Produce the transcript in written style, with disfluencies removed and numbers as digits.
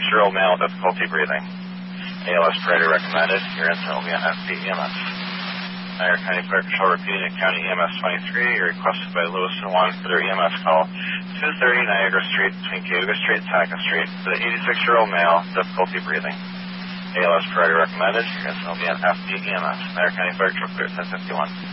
86-year-old male with difficulty breathing. ALS priority recommended. Your incident will be on FP EMS. Niagara County Fire Patrol repeating at County EMS 23. You're requested by Lewis and Juan for their EMS call 230 Niagara Street between Cayuga Street and Sackett Street for the 86-year-old male with difficulty breathing. ALS priority recommended. Your incident will be on FP EMS. Niagara County Fire Patrol clear 1051.